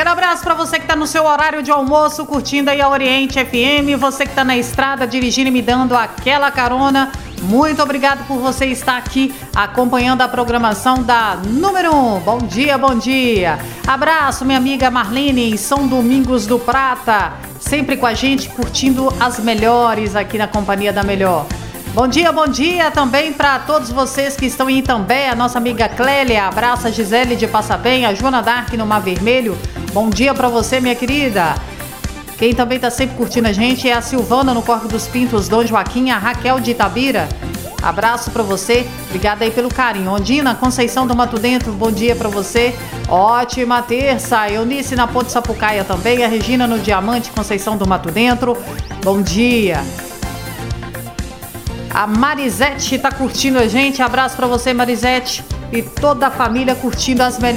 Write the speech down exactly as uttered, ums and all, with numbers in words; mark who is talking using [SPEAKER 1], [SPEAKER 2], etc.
[SPEAKER 1] Aquele abraço para você que está no seu horário de almoço, curtindo aí a Oriente F M, você que está na estrada, dirigindo e me dando aquela carona. Muito obrigado por você estar aqui acompanhando a programação da número um. Bom dia, bom dia. Abraço, minha amiga Marlene, em São Domingos do Prata, sempre com a gente, curtindo as melhores aqui na Companhia da Melhor. Bom dia, bom dia também para todos vocês que estão em Itambé, a nossa amiga Clélia, abraça a Gisele de Passabem, a Joana Dark no Mar Vermelho. Bom dia para você, minha querida. Quem também está sempre curtindo a gente é a Silvana no Corpo dos Pintos, Dom Joaquim, a Raquel de Itabira. Abraço para você, obrigada aí pelo carinho. Ondina, Conceição do Mato Dentro, bom dia para você. Ótima terça. Eunice na Ponte Sapucaia também, a Regina no Diamante, Conceição do Mato Dentro, bom dia. A Marisete está curtindo a gente, abraço para você, Marisete, e toda a família curtindo as melhores.